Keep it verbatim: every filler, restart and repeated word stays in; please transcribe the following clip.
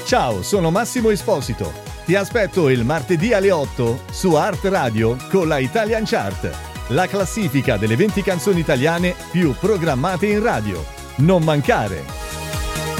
Ciao, sono Massimo Esposito. Ti aspetto il martedì alle otto su Art Radio con la Italian Chart, la classifica delle venti canzoni italiane più programmate in radio. Non mancare!